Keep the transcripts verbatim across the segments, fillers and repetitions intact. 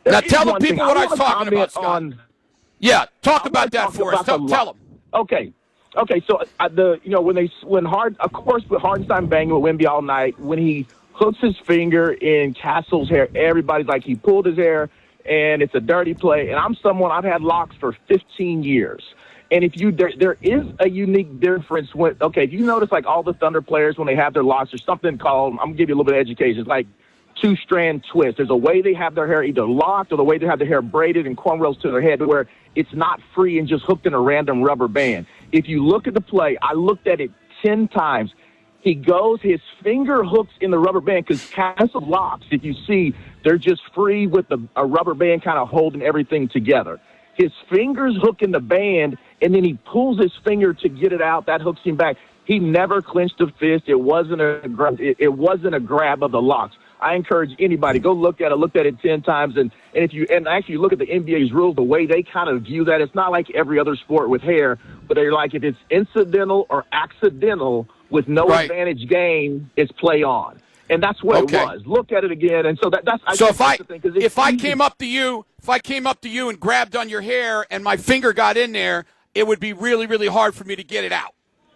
Now tell the people what I was talking about, Scott. On, yeah, talk about that for us. Tell, tell them. Okay. Okay, so uh, the you know when they when hard of course with Hartenstein banging with Wemby all night, when he hooks his finger in Castle's hair, everybody's like he pulled his hair and it's a dirty play. And I'm someone I've had locks for fifteen years, and if you there there is a unique difference when okay if you notice like all the Thunder players when they have their locks, there's something called I'm gonna give you a little bit of education. It's like two strand twist. There's a way they have their hair either locked or the way they have their hair braided and cornrows to their head where it's not free and just hooked in a random rubber band. If you look at the play, I looked at it ten times. He goes, his finger hooks in the rubber band because Castle locks, if you see, they're just free with the, a rubber band kind of holding everything together. His fingers hook in the band, and then he pulls his finger to get it out. That hooks him back. He never clenched a fist. It wasn't a it, it wasn't a grab of the locks. I encourage anybody, go look at it, looked at it ten times, and, and if you and actually look at the N B A's rules, the way they kind of view that, it's not like every other sport with hair, but they're like if it's incidental or accidental with no right. advantage gained, it's play on. And that's what okay. it was. Look at it again, and so that, that's I so if I the thing, if I came up to you, if I came up to you and grabbed on your hair and my finger got in there, it would be really, really hard for me to get it out.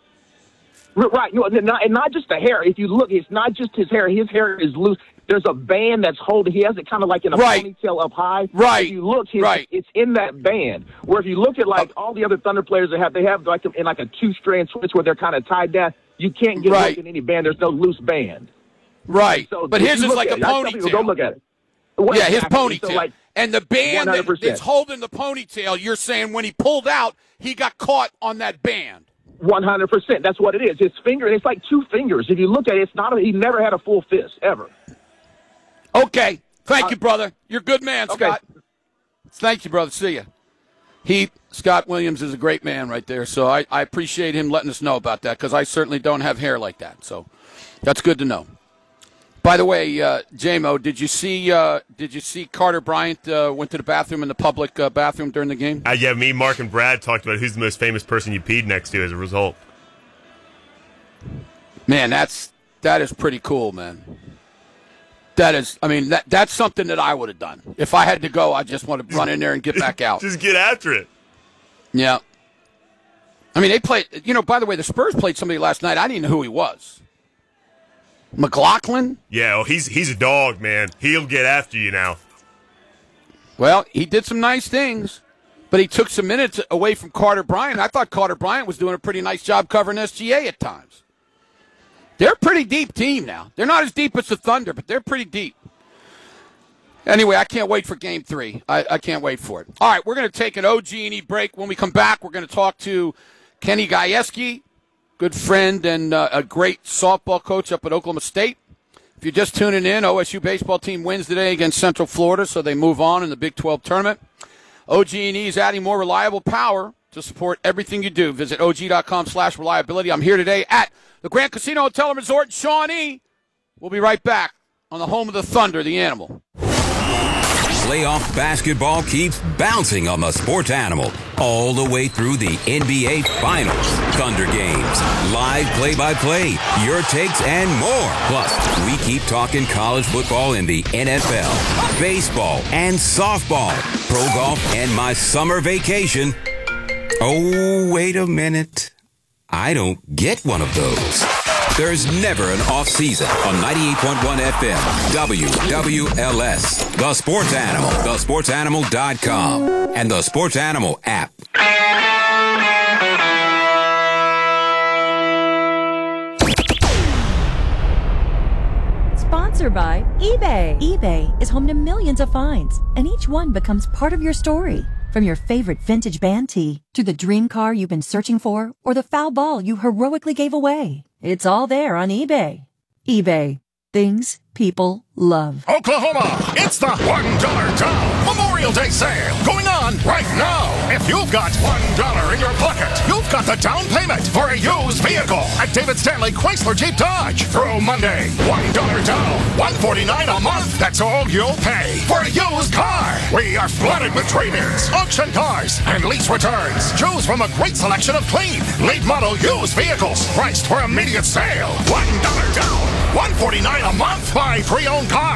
Right, no, and not, and not just the hair. If you look, it's not just his hair. His hair is loose. There's a band that's holding. He has it kind of like in a right. ponytail up high. Right. If you look, his, right. it's in that band. Where if you look at like all the other Thunder players that have, they have like in like a two-strand switch where they're kind of tied down. You can't get right. hooked in any band. There's no loose band. Right. So but his is like a ponytail. People, go look at it. Well, yeah, his ponytail. So like, and the band that, that's holding the ponytail, you're saying when he pulled out, he got caught on that band. one hundred percent. That's what it is. His finger, it's like two fingers. If you look at it, it's not. A, he never had a full fist, ever. Okay. Thank uh, you, brother. You're a good man, okay. Scott. Thank you, brother. See you. He, Scott Williams, is a great man right there, so I, I appreciate him letting us know about that because I certainly don't have hair like that, so that's good to know. By the way, uh, J-Mo, did you see uh, did you see Carter Bryant uh, went to the bathroom in the public uh, bathroom during the game? Uh, yeah, me, Mark, and Brad talked about who's the most famous person you peed next to as a result. Man, that's that is pretty cool, man. That is, I mean, that that's something that I would have done. If I had to go, I just want to run in there and get back out. Just get after it. Yeah. I mean, they played, you know, by the way, the Spurs played somebody last night. I didn't know who he was. McLaughlin? Yeah, well, he's he's a dog, man. He'll get after you now. Well, he did some nice things, but he took some minutes away from Carter Bryant. I thought Carter Bryant was doing a pretty nice job covering S G A at times. They're a pretty deep team now. They're not as deep as the Thunder, but they're pretty deep. Anyway, I can't wait for Game three. I, I can't wait for it. All right, we're going to take an O G and E break. When we come back, we're going to talk to Kenny Gajewski, good friend and uh, a great softball coach up at Oklahoma State. If you're just tuning in, O S U baseball team wins today against Central Florida, so they move on in the Big twelve tournament. O G and E is adding more reliable power to support everything you do. Visit Og.com slash reliability. I'm here today at the Grand Casino Hotel and Resort in Shawnee. We'll be right back on the home of the Thunder, the Animal. Playoff basketball keeps bouncing on the Sports Animal all the way through the N B A Finals. Thunder games, live play-by-play, your takes, and more. Plus, we keep talking college football in the N F L, baseball, and softball, pro golf, and my summer vacation. Oh, wait a minute. I don't get one of those. There's never an off-season on ninety-eight point one F M, W W L S, The Sports Animal, the sports animal dot com, and the Sports Animal app. Sponsored by eBay. eBay is home to millions of finds, and each one becomes part of your story. From your favorite vintage band tee, to the dream car you've been searching for, or the foul ball you heroically gave away. It's all there on eBay. eBay. Things people love. Oklahoma, it's the one dollar down Memorial Day sale going on right now. If you've got one dollar in your pocket, you've got the down payment for a used vehicle at David Stanley Chrysler Jeep Dodge. Through Monday, one dollar down, one forty-nine a month. That's all you'll pay for a used car. We are flooded with trade-ins, auction cars, and lease returns. Choose from a great selection of clean, late model used vehicles priced for immediate sale. one dollar down, one forty-nine a month. Buy pre-owned cars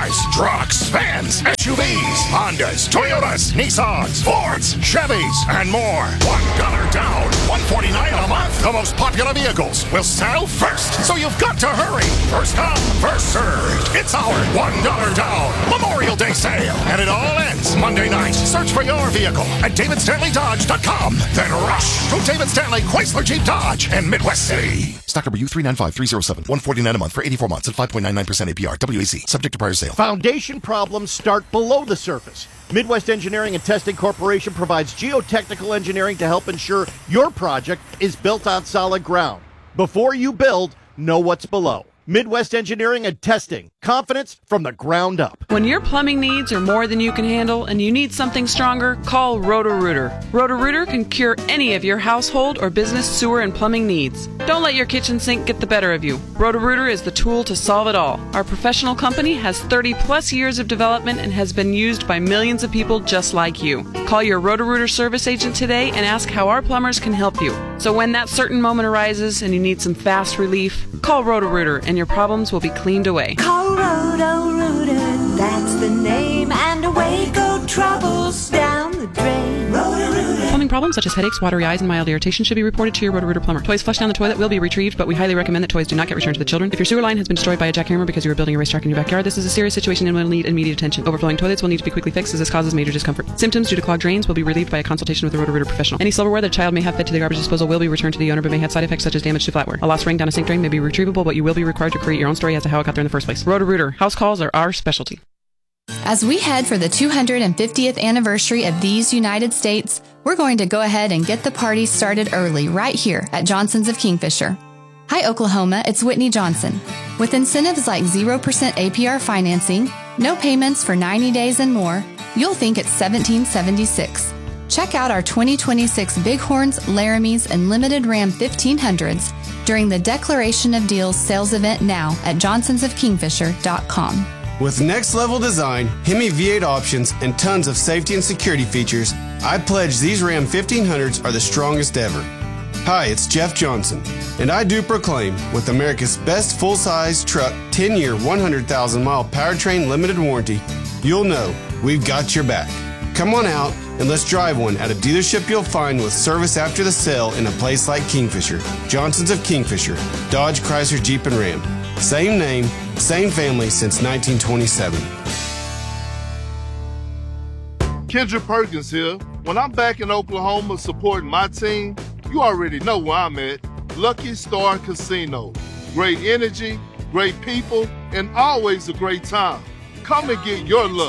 semis, trucks, vans, S U Vs, Hondas, Toyotas, Nissans, Fords, Chevys, and more. one dollar down, one hundred forty-nine dollars a month. The most popular vehicles will sell first, so you've got to hurry. First come, first served. It's our one dollar down Memorial Day sale, and it all ends Monday night. Search for your vehicle at david stanley dodge dot com. Then rush to David Stanley Chrysler Jeep Dodge in Midwest City. Stock number U three nine five three zero seven, one hundred forty-nine dollars a month for eighty-four months at five point nine nine percent A P R. W A C. Subject to prior sale. Foundation problems start below the surface. Midwest Engineering and Testing Corporation provides geotechnical engineering to help ensure your project is built on solid ground. Before you build, know what's below. Midwest Engineering and Testing. Confidence from the ground up. When your plumbing needs are more than you can handle and you need something stronger, call Roto-Rooter. Roto-Rooter can cure any of your household or business sewer and plumbing needs. Don't let your kitchen sink get the better of you. Roto-Rooter is the tool to solve it all. Our professional company has thirty plus years of development and has been used by millions of people just like you. Call your Roto-Rooter service agent today and ask how our plumbers can help you. So when that certain moment arises and you need some fast relief, call Roto-Rooter and your problems will be cleaned away. Call Roto-Rooter, that's the name, and away go troubles down the drain. Roto-Rooter. Plumbing problems such as headaches, watery eyes, and mild irritation should be reported to your Roto-Rooter plumber. Toys flushed down the toilet will be retrieved, but we highly recommend that toys do not get returned to the children. If your sewer line has been destroyed by a jackhammer because you were building a racetrack in your backyard, this is a serious situation and will need immediate attention. Overflowing toilets will need to be quickly fixed as this causes major discomfort. Symptoms due to clogged drains will be relieved by a consultation with a Roto-Rooter professional. Any silverware that a child may have fed to the garbage disposal will be returned to the owner but may have side effects such as damage to flatware. A lost ring down a sink drain may be retrievable, but you will be required to create your own story as to how it got there in the first place. Roto-Rooter. House calls are our specialty. As we head for the two hundred fiftieth anniversary of these United States, we're going to go ahead and get the party started early right here at Johnson's of Kingfisher. Hi, Oklahoma, it's Whitney Johnson. With incentives like zero percent A P R financing, no payments for ninety days and more, you'll think it's seventeen seventy-six. Check out our twenty twenty-six Bighorns, Laramies, and Limited Ram fifteen hundreds during the Declaration of Deals sales event now at johnsons of kingfisher dot com. With next-level design, Hemi V eight options, and tons of safety and security features, I pledge these Ram fifteen hundreds are the strongest ever. Hi, it's Jeff Johnson, and I do proclaim, with America's best full-size truck, ten-year, one hundred thousand mile powertrain limited warranty, you'll know we've got your back. Come on out and let's drive one at a dealership you'll find with service after the sale in a place like Kingfisher. Johnson's of Kingfisher, Dodge, Chrysler, Jeep, and Ram. Same name, same family since nineteen twenty-seven. Kendra Perkins here. When I'm back in Oklahoma supporting my team, you already know where I'm at. Lucky Star Casino. Great energy, great people, and always a great time. Come and get your luck.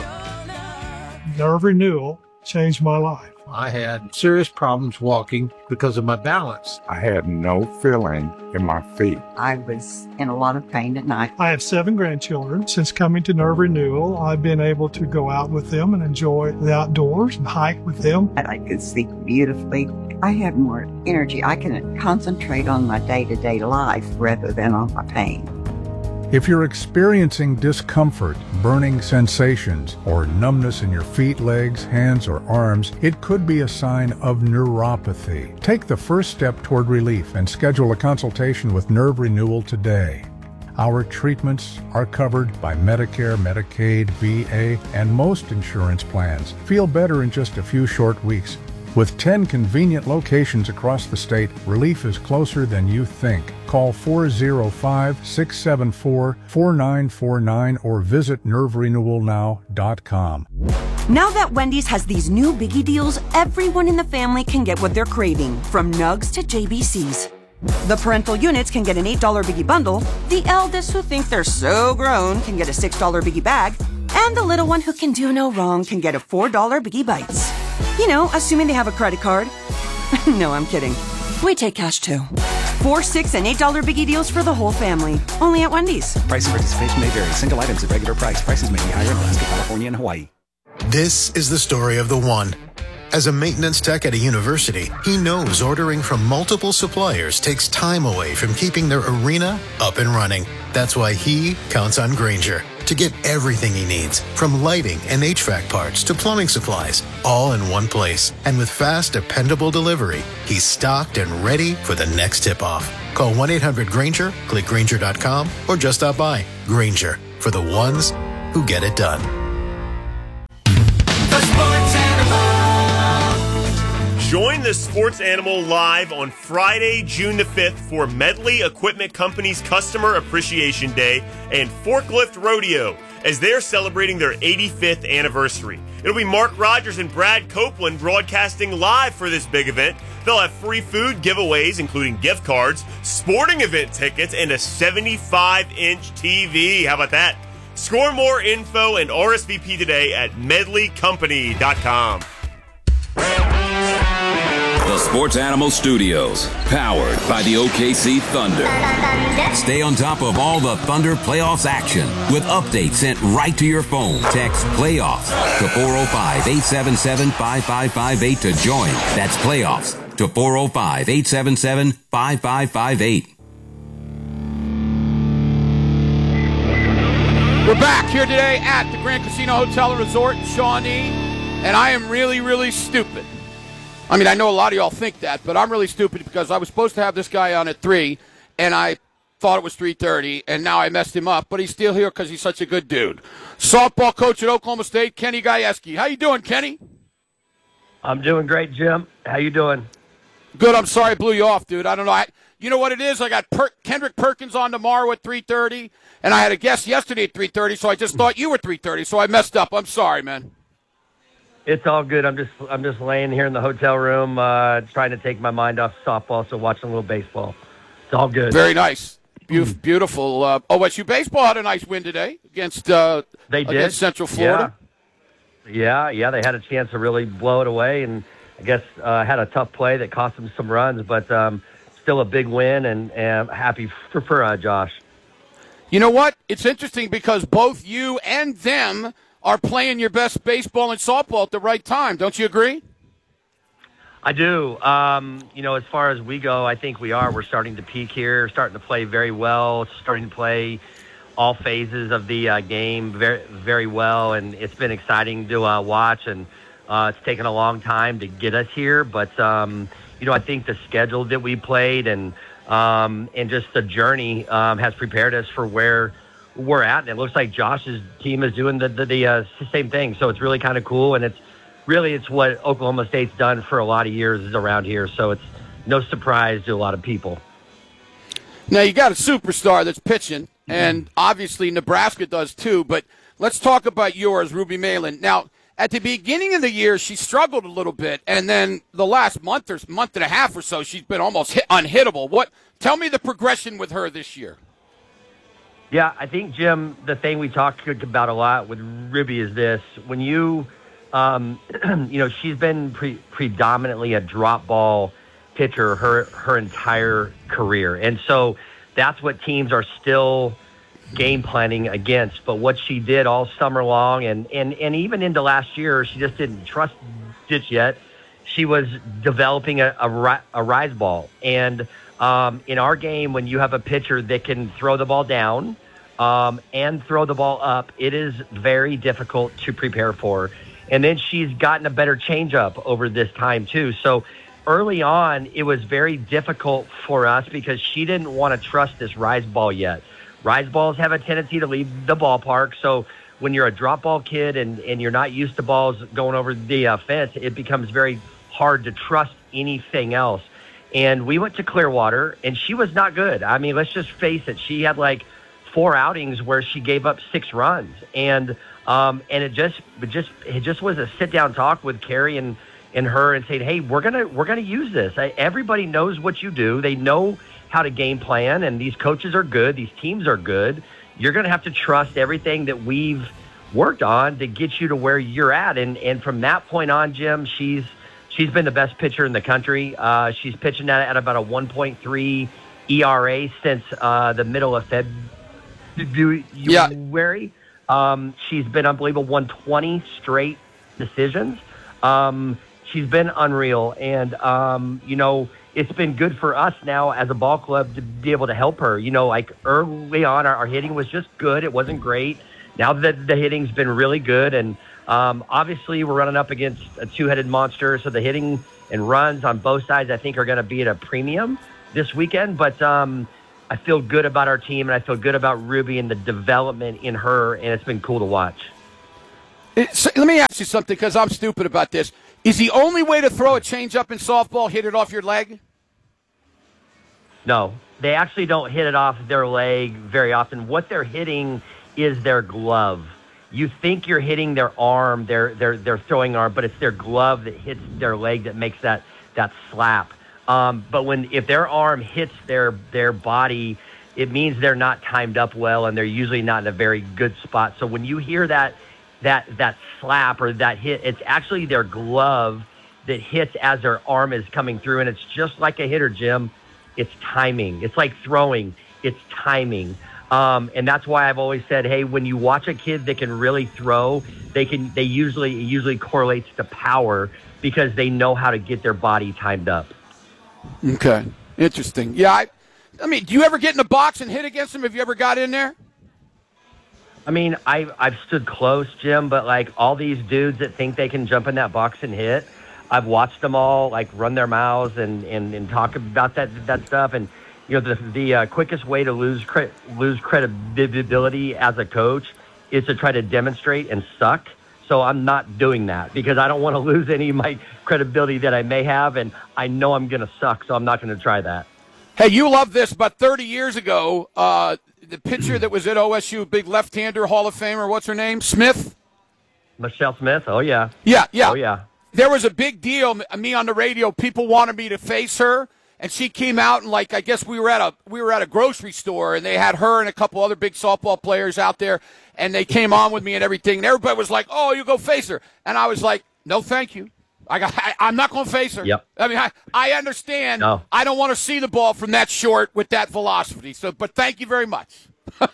Nerve renewal changed my life. I had serious problems walking because of my balance. I had no feeling in my feet. I was in a lot of pain at night. I have seven grandchildren. Since coming to Nerve Renewal, I've been able to go out with them and enjoy the outdoors and hike with them. And I could see beautifully. I have more energy. I can concentrate on my day-to-day life rather than on my pain. If you're experiencing discomfort, burning sensations, or numbness in your feet, legs, hands, or arms, it could be a sign of neuropathy. Take the first step toward relief and schedule a consultation with Nerve Renewal today. Our treatments are covered by Medicare, Medicaid, V A, and most insurance plans. Feel better in just a few short weeks. With ten convenient locations across the state, relief is closer than you think. Call four oh five, six seven four, four nine four nine or visit nerve renewal now dot com. Now that Wendy's has these new biggie deals, everyone in the family can get what they're craving, from nugs to J B Cs. The parental units can get an eight dollar biggie bundle, the eldest who think they're so grown can get a six dollar biggie bag, and the little one who can do no wrong can get a four dollar biggie bites. You know, assuming they have a credit card. No, I'm kidding. We take cash too. Four, six, and eight dollar biggie deals for the whole family. Only at Wendy's. Price and participation may vary. Single items at regular price. Prices may be higher in Alaska, California, and Hawaii. This is the story of the one. As a maintenance tech at a university, he knows ordering from multiple suppliers takes time away from keeping their arena up and running. That's why he counts on Grainger to get everything he needs, from lighting and H V A C parts to plumbing supplies, all in one place. And with fast, dependable delivery, he's stocked and ready for the next tip-off. Call one eight hundred Grainger, click Grainger dot com, or just stop by. Grainger, for the ones who get it done. The Sports Animal. Join the Sports Animal live on Friday, June the fifth for Medley Equipment Company's Customer Appreciation Day and Forklift Rodeo as they're celebrating their eighty-fifth anniversary. It'll be Mark Rogers and Brad Copeland broadcasting live for this big event. They'll have free food giveaways, including gift cards, sporting event tickets, and a seventy-five inch T V. How about that? Score more info and R S V P today at medley company dot com. The Sports Animal Studios, powered by the O K C Thunder. Stay on top of all the Thunder playoffs action with updates sent right to your phone. Text playoffs to four oh five, eight seven seven, five five five eight to join. That's playoffs to four oh five, eight seven seven, five five five eight. We're back here today at the Grand Casino Hotel and Resort in Shawnee, and I am really, really stupid. I mean, I know a lot of y'all think that, but I'm really stupid because I was supposed to have this guy on at three, and I thought it was three thirty, and now I messed him up, but he's still here because he's such a good dude. Softball coach at Oklahoma State, Kenny Gajewski. How you doing, Kenny? I'm doing great, Jim. How you doing? Good. I'm sorry I blew you off, dude. I don't know. I, you know what it is? I got per- Kendrick Perkins on tomorrow at three thirty, and I had a guest yesterday at three thirty, so I just thought you were three thirty, so I messed up. I'm sorry, man. It's all good. I'm just I'm just laying here in the hotel room uh, trying to take my mind off softball, so watching a little baseball. It's all good. Very nice. Be- beautiful. Uh, O S U baseball had a nice win today against, uh, they did. against Central Florida. Yeah. yeah, yeah. They had a chance to really blow it away, and I guess uh, had a tough play that cost them some runs, but um, still a big win, and, and happy for, for uh, Josh. You know what? It's interesting because both you and them are playing your best baseball and softball at the right time. Don't you agree? I do. Um, you know, as far as we go, I think we are. We're starting to peak here, starting to play very well, starting to play all phases of the uh, game very, very well, and it's been exciting to uh, watch, and uh, it's taken a long time to get us here, but, um, you know, I think the schedule that we played and, um, and just the journey um, has prepared us for where we're at, and it looks like Josh's team is doing the the, the uh, same thing. So it's really kind of cool, and it's really it's what Oklahoma State's done for a lot of years around here. So it's no surprise to a lot of people. Now you got a superstar that's pitching, and obviously Nebraska does too. But let's talk about yours, Ruby Malin. Now at the beginning of the year, she struggled a little bit, and then the last month or month and a half or so, she's been almost hit, unhittable. What? Tell me the progression with her this year. Yeah, I think, Jim, the thing we talk about a lot with Ruby is this. When you, um, you know, she's been pre- predominantly a drop ball pitcher her, her entire career. And so that's what teams are still game planning against. But what she did all summer long and, and, and even into last year, she just didn't trust it yet. She was developing a, a, a rise ball. And Um, in our game, when you have a pitcher that can throw the ball down um, and throw the ball up, it is very difficult to prepare for. And then she's gotten a better changeup over this time, too. So early on, it was very difficult for us because she didn't want to trust this rise ball yet. Rise balls have a tendency to leave the ballpark. So when you're a drop ball kid and, and you're not used to balls going over the uh, fence, it becomes very hard to trust anything else. And we went to Clearwater, and she was not good. I mean, let's just face it. She had like four outings where she gave up six runs, and um, and it just it just it just was a sit down talk with Carrie and, and her, and saying, hey, we're gonna we're gonna use this. I, everybody knows what you do. They know how to game plan, and these coaches are good. These teams are good. You're gonna have to trust everything that we've worked on to get you to where you're at. And and from that point on, Jim, she's She's been the best pitcher in the country. Uh, she's pitching at, at about a one point three E R A since uh, the middle of February. Yeah. Um, she's been unbelievable, one twenty straight decisions. Um, she's been unreal. And, um, you know, it's been good for us now as a ball club to be able to help her. You know, like early on, our, our hitting was just good. It wasn't great. Now that the hitting's been really good, and Um, obviously, we're running up against a two-headed monster, so the hitting and runs on both sides, I think, are going to be at a premium this weekend. But um, I feel good about our team, and I feel good about Ruby and the development in her, and it's been cool to watch. It's, let me ask you something, because I'm stupid about this. Is the only way to throw a changeup in softball hit it off your leg? No, they actually don't hit it off their leg very often. What they're hitting is their glove. You think you're hitting their arm, their their their throwing arm, but it's their glove that hits their leg that makes that that slap. Um, but when if their arm hits their their body, it means they're not timed up well, and they're usually not in a very good spot. So when you hear that that that slap or that hit, it's actually their glove that hits as their arm is coming through, and it's just like a hitter, Jim. It's timing. It's like throwing. It's timing. Um, and that's why I've always said, hey, when you watch a kid that can really throw, they can. They usually it usually correlates to power because they know how to get their body timed up. Okay, interesting. Yeah, I, I mean, do you ever get in the box and hit against them? Have you ever got in there? I mean, I've I've stood close, Jim, but like all these dudes that think they can jump in that box and hit, I've watched them all like run their mouths and, and, and talk about that that stuff. And you know, the the uh, quickest way to lose cre- lose credibility as a coach is to try to demonstrate and suck. So I'm not doing that because I don't want to lose any of my credibility that I may have, and I know I'm going to suck, so I'm not going to try that. Hey, you love this. About thirty years ago, uh, the pitcher that was at O S U, big left-hander, Hall of Famer, what's her name? Smith? Michelle Smith? Oh, yeah. Yeah, yeah. Oh, yeah. There was a big deal, me on the radio, people wanted me to face her, and she came out and, like, I guess we were at a we were at a grocery store, and they had her and a couple other big softball players out there, and they came on with me and everything, and everybody was like, oh, you go face her. And I was like, no, thank you. I got, I, I'm not going to face her. Yep. I mean, I, I understand. No. I don't want to see the ball from that short with that velocity. So, but thank you very much.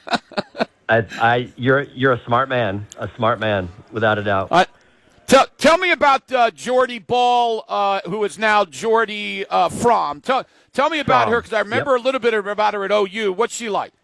I, I, you're you're a smart man, a smart man, without a doubt. Uh, tell tell me about uh, Jordy Ball, uh, who is now Jordy uh, Fromm. Tell tell me about Fromm. her because I remember Yep. a little bit about her at O U. What's she like?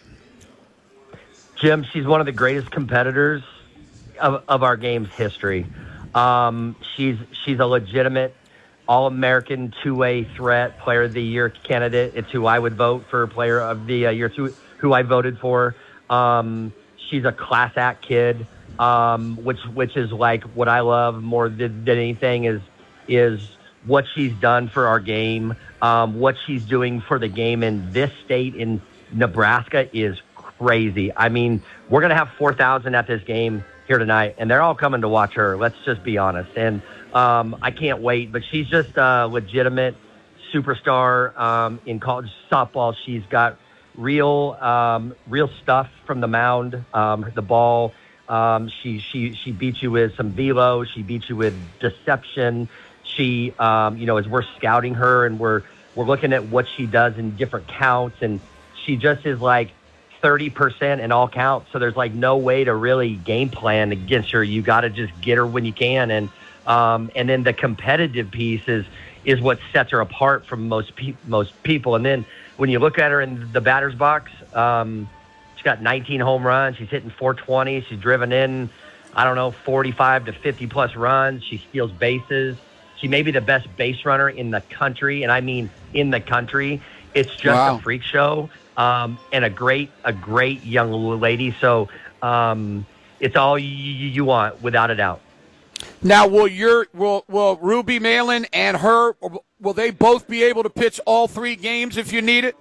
Jim, she's one of the greatest competitors of, of our game's history. Um, she's she's a legitimate All-American two-way threat, Player of the Year candidate. It's who I would vote for Player of the Year, who, who I voted for. Um, she's a class act kid, um, which which is like what I love more than, than anything is is what she's done for our game. Um, what she's doing for the game in this state in Nebraska is crazy. I mean, we're going to have four thousand at this game here tonight, and they're all coming to watch her. Let's just be honest. And um, I can't wait, but she's just a legitimate superstar um, in college softball. She's got real um, real stuff from the mound, um, the ball. Um, she, she, she beats you with some velo. She beats you with deception. She, um, you know, as we're scouting her and we're, we're looking at what she does in different counts, and she just is like thirty percent in all counts. So there's like no way to really game plan against her. You got to just get her when you can. And, um, and then the competitive piece is, is what sets her apart from most pe- most people. And then when you look at her in the batter's box, um, she's got nineteen home runs. She's hitting four twenty. She's driven in, I don't know, forty-five to fifty plus runs. She steals bases. She may be the best base runner in the country, and I mean in the country. It's just Wow. a freak show, um, and a great, a great young lady. So um, it's all you, you want, without a doubt. Now, will your will will Ruby Malin and her, will they both be able to pitch all three games if you need it?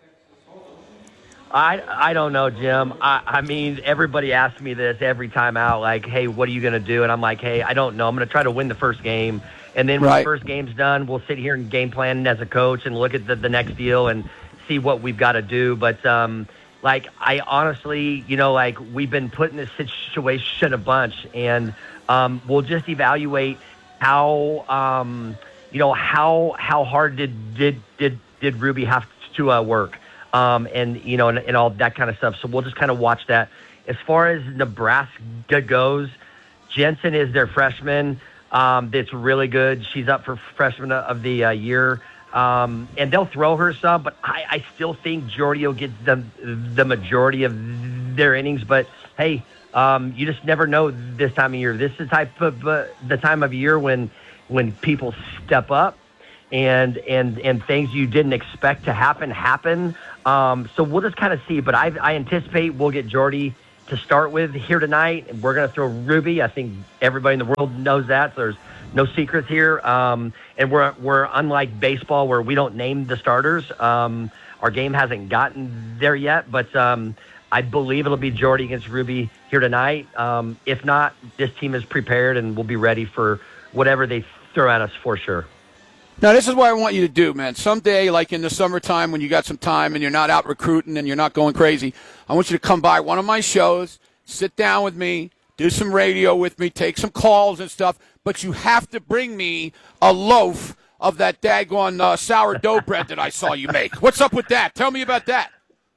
I, I don't know, Jim. I, I mean, everybody asks me this every time out, like, hey, what are you going to do? And I'm like, hey, I don't know. I'm going to try to win the first game. And then when Right. the first game's done, we'll sit here and game plan as a coach and look at the, the next deal and see what we've got to do. But, um, like, I honestly, you know, like, we've been put in this situation a bunch, and um, we'll just evaluate how, um, you know, how how hard did did did, did Ruby have to uh, work. Um, and, you know, and, and all that kind of stuff. So we'll just kind of watch that. As far as Nebraska goes, Jensen is their freshman. Um, that's really good. She's up for freshman of the uh, year. Um, and they'll throw her some, but I, I still think Jordy will get the, the majority of their innings. But, hey, um, you just never know this time of year. This is the type of uh, the time of year when when people step up. and and and things you didn't expect to happen happen. Um, so we'll just kind of see. But I, I anticipate we'll get Jordy to start with here tonight, and we're going to throw Ruby. I think everybody in the world knows that. So there's no secrets here. Um, and we're we're unlike baseball where we don't name the starters. Um, our game hasn't gotten there yet, but um, I believe it'll be Jordy against Ruby here tonight. Um, if not, this team is prepared and we'll be ready for whatever they throw at us for sure. Now, this is what I want you to do, man. Someday, like in the summertime when you got some time and you're not out recruiting and you're not going crazy, I want you to come by one of my shows, sit down with me, do some radio with me, take some calls and stuff, but you have to bring me a loaf of that daggone uh, sourdough bread that I saw you make. What's up with that? Tell me about that.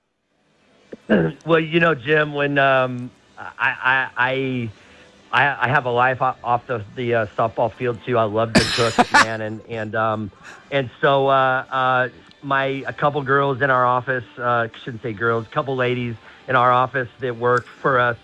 Well, you know, Jim, when um, I, I, I, I have a life off the, the uh, softball field too. I love to cook, man, and and um, and so uh, uh, my a couple girls in our office, uh, shouldn't say girls, a couple ladies in our office that work for us.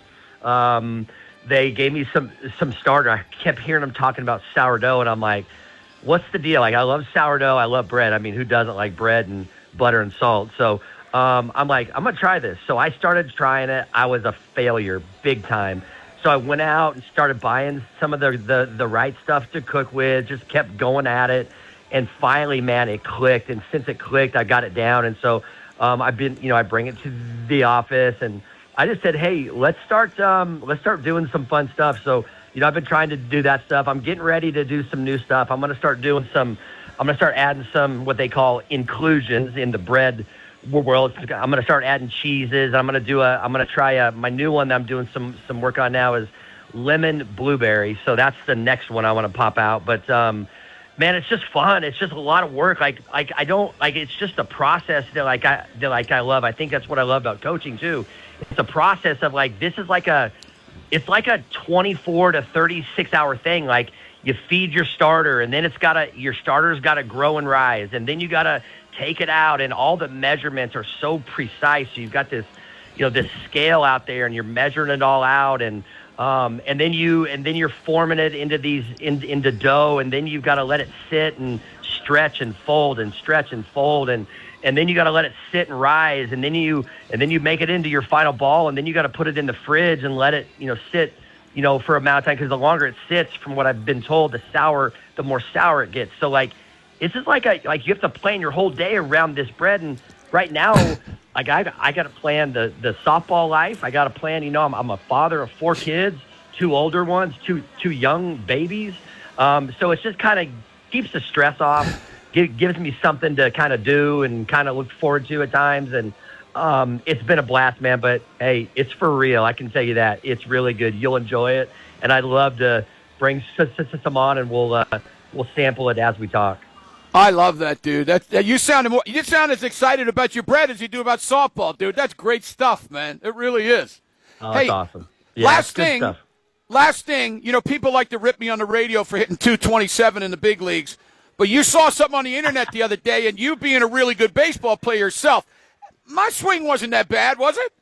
Um, they gave me some some starter. I kept hearing them talking about sourdough, and I'm like, what's the deal? Like, I love sourdough. I love bread. I mean, who doesn't like bread and butter and salt? So um, I'm like, I'm going to try this. So I started trying it. I was a failure big time. So I went out and started buying some of the, the, the right stuff to cook with, just kept going at it. And finally, man, it clicked. And since it clicked, I got it down. And so um, I've been, you know, I bring it to the office and I just said, hey, let's start, um, let's start doing some fun stuff. So, you know, I've been trying to do that stuff. I'm getting ready to do some new stuff. I'm going to start doing some, I'm going to start adding some, what they call inclusions in the bread world. I'm going to start adding cheeses. I'm going to do a, I'm going to try a, my new one that I'm doing some, some work on now is lemon blueberry. So that's the next one I want to pop out. But, um, man, it's just fun. It's just a lot of work. Like, like I don't like, it's just a process that like I, that like I love. I think that's what I love about coaching too. It's a process of like, this is like a, it's like a twenty-four to thirty-six hour thing. Like you feed your starter and then it's gotta, your starter's gotta grow and rise. And then you gotta take it out and all the measurements are so precise. So you've got this, you know, this scale out there and you're measuring it all out. And, um, and then you, and then you're forming it into these, in, into dough. And then you've got to let it sit and stretch and fold and stretch and fold. And, and then you got to let it sit and rise. And then you, and then you make it into your final ball. And then you got to put it in the fridge and let it, you know, sit, you know, for a amount of time. Cause the longer it sits, from what I've been told, the sour, the more sour it gets. So like, it's just like a, like you have to plan your whole day around this bread. And right now, like I, I got to plan the, the softball life. I got to plan, you know, I'm, I'm a father of four kids, two older ones, two, two young babies. Um, so it's just kind of keeps the stress off, give, gives me something to kind of do and kind of look forward to at times. And um, it's been a blast, man, but hey, it's for real. I can tell you that it's really good. You'll enjoy it. And I'd love to bring some on and we'll, uh, we'll sample it as we talk. I love that, dude. That, that you sound more, you sound as excited about your bread as you do about softball, dude. That's great stuff, man. It really is. Oh, hey, that's awesome. Yeah, last good thing, stuff. last thing. You know, people like to rip me on the radio for hitting two twenty-seven in the big leagues, but you saw something on the internet the other day, and you being a really good baseball player yourself, my swing wasn't that bad, was it?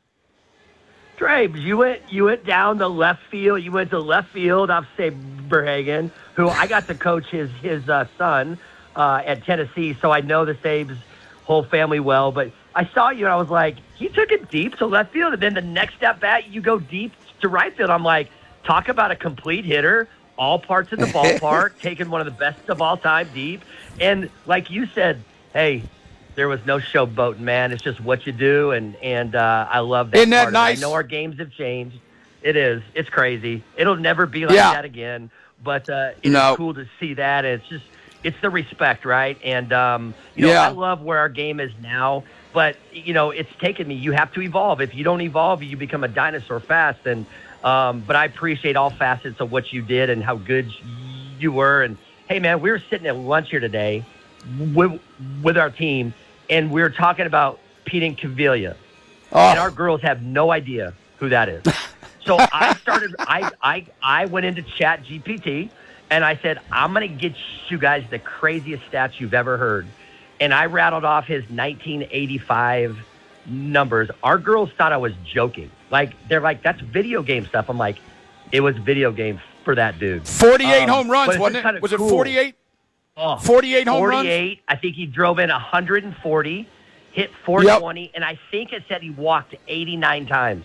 Dre, you went you went down the left field. You went to left field off Saberhagen, who I got to coach his his uh, son. Uh, at Tennessee, so I know the Sabes whole family well, but I saw you and I was like, you took it deep to left field, and then the next step back, you go deep to right field. I'm like, talk about a complete hitter, all parts of the ballpark, taking one of the best of all time deep. And like you said, hey, there was no showboating, man. It's just what you do, and, and uh, I love that. Isn't that part nice? I know our games have changed. It is. It's crazy. It'll never be like yeah. that again, but uh, it's no. cool to see that. And it's just, it's the respect, right? And, um, you know, yeah. I love where our game is now, but, you know, it's taken me. You have to evolve. If you don't evolve, you become a dinosaur fast. And, um, but I appreciate all facets of what you did and how good you were. And, hey, man, we were sitting at lunch here today with, with our team, and we were talking about Pete Incaviglia. Oh. And our girls have no idea who that is. So I started, I, I, I went into Chat G P T. And I said, I'm going to get you guys the craziest stats you've ever heard. And I rattled off his nineteen eighty-five numbers. Our girls thought I was joking. Like, they're like, that's video game stuff. I'm like, it was video game for that dude. forty-eight um, home runs, wasn't it? Kind of was cool. it forty-eight? Oh, forty-eight home runs? forty-eight. I think he drove in one hundred forty, hit four twenty, yep. And I think it said he walked eighty-nine times.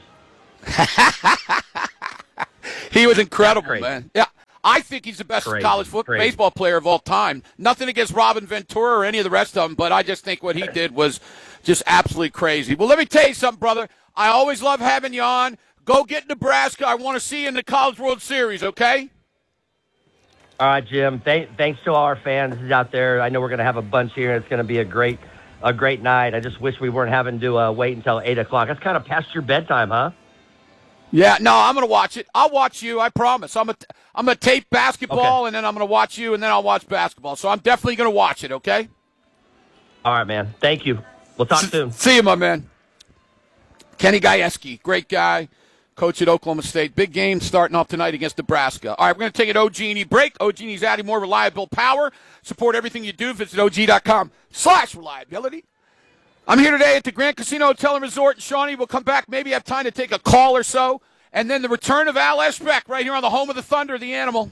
He was incredible, man. Yeah, I think he's the best Crazy. college football Crazy. baseball player of all time. Nothing against Robin Ventura or any of the rest of them, but I just think what he did was just absolutely crazy. Well, let me tell you something, brother. I always love having you on. Go get Nebraska. I want to see you in the College World Series, okay? All right, Jim. Th- thanks to all our fans out there. I know we're going to have a bunch here. It's going to be a great a great night. I just wish we weren't having to uh, wait until eight o'clock. That's kind of past your bedtime, huh? Yeah, no, I'm going to watch it. I'll watch you, I promise. I'm going to I'm gonna tape basketball, okay. And then I'm going to watch you, and then I'll watch basketball. So I'm definitely going to watch it, okay? All right, man. Thank you. We'll talk S- soon. See you, my man. Kenny Gajewski, great guy, coach at Oklahoma State. Big game starting off tonight against Nebraska. All right, we're going to take an O G and E break. O G and E's adding more reliable power. Support everything you do. Visit O G dot com slash reliability. I'm here today at the Grand Casino Hotel and Resort. Shawnee will come back. Maybe have time to take a call or so. And then the return of Al Esbeck right here on the home of the Thunder, the Animal.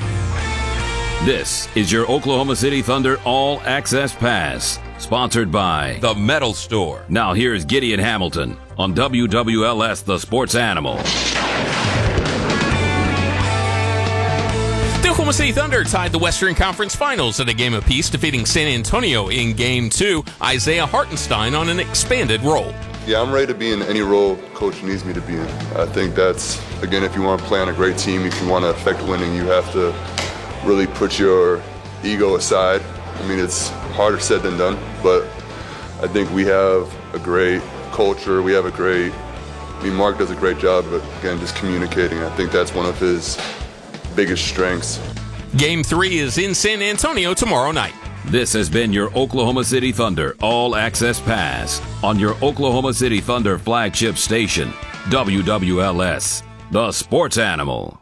This is your Oklahoma City Thunder All Access Pass, sponsored by The Metal Store. Now here's Gideon Hamilton on W W L S, the Sports Animal. The Oklahoma City Thunder tied the Western Conference Finals at a game apiece, defeating San Antonio in Game two. Isaiah Hartenstein on an expanded role. Yeah, I'm ready to be in any role Coach needs me to be in. I think that's, again, if you want to play on a great team, if you want to affect winning, you have to really put your ego aside. I mean, it's harder said than done, but I think we have a great culture. We have a great, I mean, Mark does a great job, but again, just communicating. I think that's one of his biggest strengths. Game three is in San Antonio tomorrow night. This has been your Oklahoma City Thunder All Access Pass on your Oklahoma City Thunder flagship station, W W L S, the Sports Animal.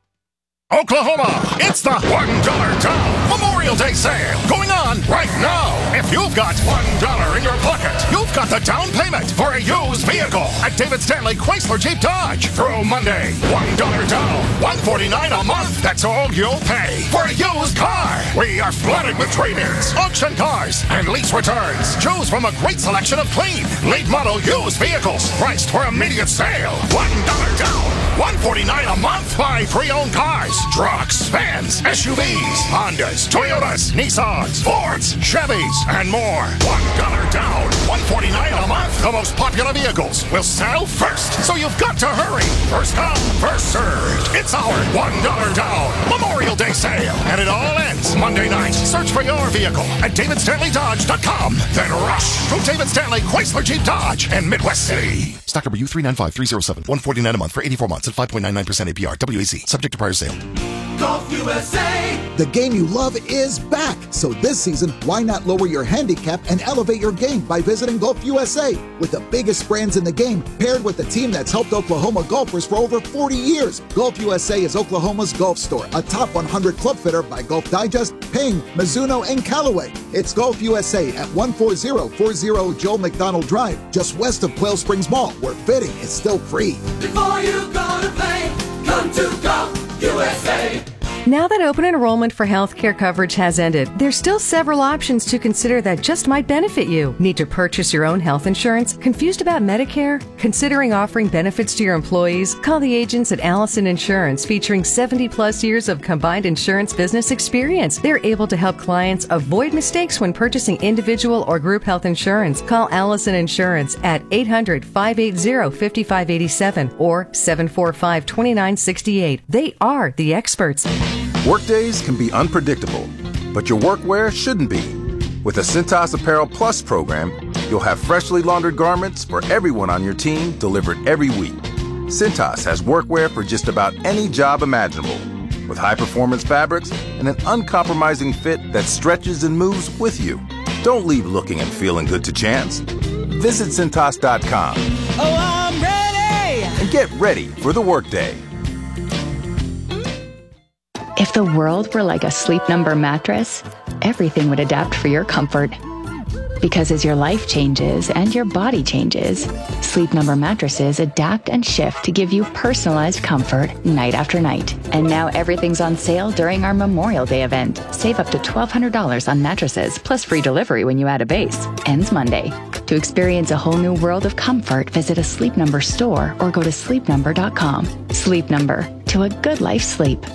Oklahoma, it's the one dollar Down Memorial Day sale going on right now. If you've got one dollar in your pocket, you've got the down payment for a used vehicle at David Stanley Chrysler Jeep Dodge through Monday. one dollar down, one hundred forty-nine dollars a month. That's all you'll pay for a used car. We are flooded with trade-ins, auction cars, and lease returns. Choose from a great selection of clean, late model used vehicles priced for immediate sale. one dollar down, one hundred forty-nine dollars a month. Buy pre-owned cars, trucks, vans, S U Vs, Hondas, Toyotas, Nissans, Fords, Chevys, and more. one dollar down, one hundred forty-nine dollars a month. The most popular vehicles will sell first, so you've got to hurry. First come, first served. It's our one dollar down Memorial Day sale, and it all ends Monday night. Search for your vehicle at david stanley dodge dot com. Then rush to David Stanley Chrysler Jeep Dodge in Midwest City. Stock number U three nine five three zero seven, one hundred forty-nine dollars a month for eighty-four months at five point nine nine percent A P R. W A C. Subject to prior sale. Golf U S A! The game you love is back. So this season, why not lower your handicap and elevate your game by visiting Golf U S A? With the biggest brands in the game, paired with the team that's helped Oklahoma golfers for over forty years. Golf U S A is Oklahoma's golf store, a top one hundred club fitter by Golf Digest, Ping, Mizuno, and Callaway. It's Golf U S A at one four zero four zero Joel McDonald Drive, just west of Quail Springs Mall, where fitting is still free. Before you go to play, come to Golf U S A. Now that open enrollment for healthcare coverage has ended, there's still several options to consider that just might benefit you. Need to purchase your own health insurance? Confused about Medicare? Considering offering benefits to your employees? Call the agents at Allison Insurance, featuring seventy plus years of combined insurance business experience. They're able to help clients avoid mistakes when purchasing individual or group health insurance. Call Allison Insurance at eight hundred, five eight zero, five five eight seven or seven four five, two nine six eight. They are the experts. Workdays can be unpredictable, but your workwear shouldn't be. With the Cintas Apparel Plus program, you'll have freshly laundered garments for everyone on your team delivered every week. Cintas has workwear for just about any job imaginable, with high-performance fabrics and an uncompromising fit that stretches and moves with you. Don't leave looking and feeling good to chance. Visit Cintas dot com. Oh, I'm ready! And get ready for the workday. If the world were like a Sleep Number mattress, everything would adapt for your comfort. Because as your life changes and your body changes, Sleep Number mattresses adapt and shift to give you personalized comfort night after night. And now everything's on sale during our Memorial Day event. Save up to twelve hundred dollars on mattresses, plus free delivery when you add a base. Ends Monday. To experience a whole new world of comfort, visit a Sleep Number store or go to sleep number dot com. Sleep Number, to a good life sleep.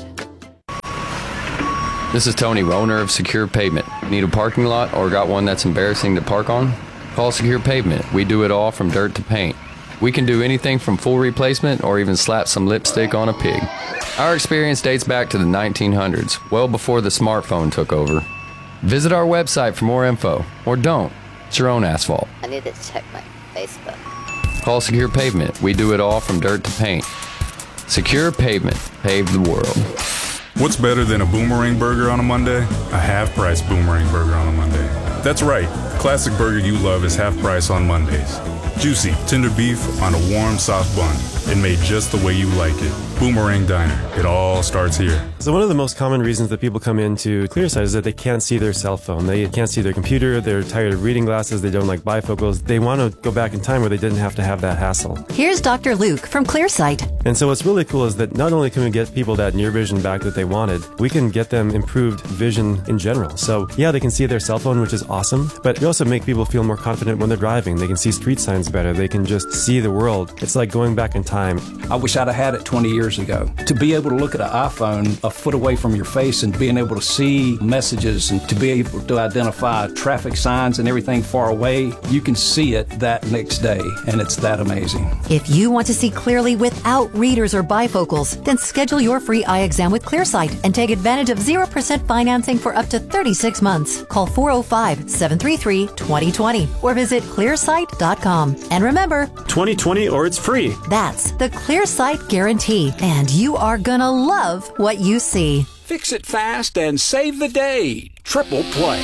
This is Tony, owner of Secure Pavement. Need a parking lot or got one that's embarrassing to park on? Call Secure Pavement. We do it all from dirt to paint. We can do anything from full replacement or even slap some lipstick on a pig. Our experience dates back to the nineteen hundreds, well before the smartphone took over. Visit our website for more info, or don't. It's your own asphalt. I need to check my Facebook. Call Secure Pavement. We do it all from dirt to paint. Secure Pavement. Pave the world. What's better than a boomerang burger on a Monday? A half-price boomerang burger on a Monday. That's right. The classic burger you love is half price on Mondays. Juicy, tender beef on a warm, soft bun. And made just the way you like it. Boomerang Diner. It all starts here. So one of the most common reasons that people come into Clearsight is that they can't see their cell phone. They can't see their computer. They're tired of reading glasses. They don't like bifocals. They want to go back in time where they didn't have to have that hassle. Here's Doctor Luke from Clearsight. And so what's really cool is that not only can we get people that near vision back that they wanted, we can get them improved vision in general. So yeah, they can see their cell phone, which is awesome, but we also make people feel more confident when they're driving. They can see street signs better. They can just see the world. It's like going back in time. I wish I'd have had it twenty years ago. To be able to look at an iPhone a foot away from your face and being able to see messages and to be able to identify traffic signs and everything far away, you can see it that next day, and it's that amazing. If you want to see clearly without readers or bifocals, then schedule your free eye exam with Clearsight and take advantage of zero percent financing for up to thirty-six months. Call four oh five, seven three three, two oh two oh or visit clearsight dot com. And remember, twenty twenty or it's free. That's the Clearsight guarantee, and you are gonna love what you see. Fix it fast and save the day. Triple Play.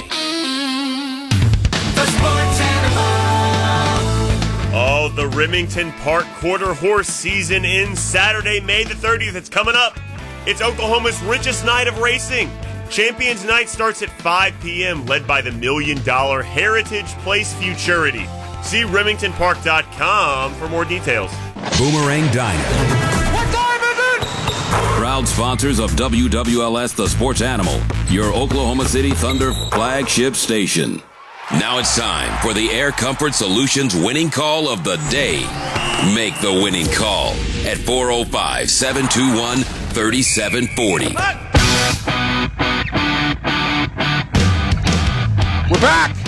The Sports Animal. Oh, the Remington Park Quarter Horse season ends Saturday, May the thirtieth. It's coming up. It's Oklahoma's richest night of racing. Champions Night starts at five p.m., led by the million dollar Heritage Place Futurity. See remington park dot com for more details. Boomerang Diner. Proud sponsors of W W L S The Sports Animal, your Oklahoma City Thunder flagship station. Now it's time for the Air Comfort Solutions winning call of the day. Make the winning call at four oh five, seven two one, three seven four oh. We're back.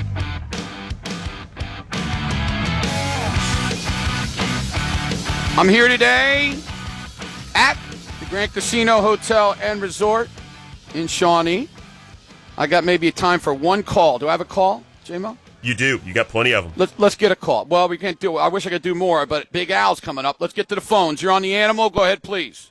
I'm here today at the Grand Casino Hotel and Resort in Shawnee. I got maybe a time for one call. Do I have a call, J-Mo? You do. You got plenty of them. Let's, let's get a call. Well, we can't do it. I wish I could do more, but Big Al's coming up. Let's get to the phones. You're on the Animal. Go ahead, please.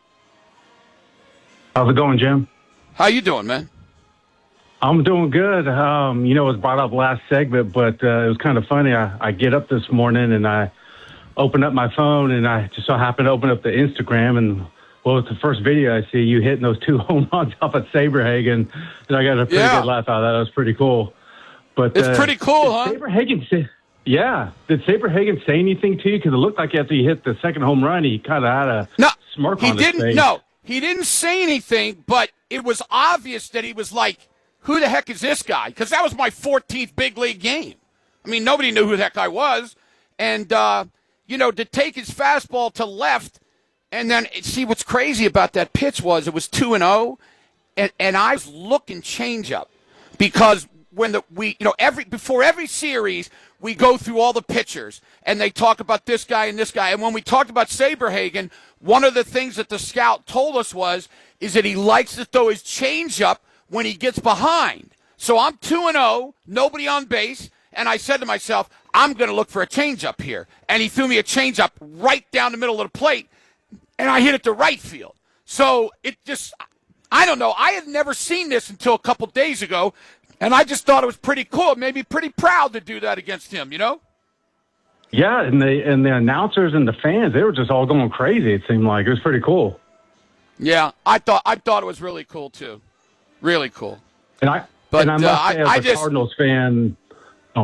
How's it going, Jim? How you doing, man? I'm doing good. Um, you know, it was brought up last segment, but uh, it was kind of funny. I, I get up this morning and I open up my phone and I just so happened to open up the Instagram and well, it's the first video I see you hitting those two home runs off at Saberhagen, and I got a pretty Yeah. good laugh out of that. That was pretty cool. But It's uh, pretty cool, huh? Saberhagen say, yeah. Did Saberhagen say anything to you? Because it looked like after he hit the second home run, he kind of had a no, smirk he on his didn't. face. No, he didn't say anything, but it was obvious that he was like, who the heck is this guy? Because that was my fourteenth big league game. I mean, nobody knew who that guy was. And, uh, you know, to take his fastball to left, and then see what's crazy about that pitch was it was two and oh, and and I was looking changeup because when the we you know every before every series we go through all the pitchers and they talk about this guy and this guy, and when we talked about Saberhagen, one of the things that the scout told us was is that he likes to throw his changeup when he gets behind. So I'm two and oh, nobody on base, and I said to myself, I'm going to look for a changeup here, and he threw me a changeup right down the middle of the plate. And I hit it to right field. So it just, I don't know. I had never seen this until a couple days ago, and I just thought it was pretty cool. It made me pretty proud to do that against him, you know? Yeah, and the and the announcers and the fans, they were just all going crazy, it seemed like. It was pretty cool. Yeah, I thought I thought it was really cool, too. Really cool. And I, But, and I must uh, say, I- as I a just- Cardinals fan,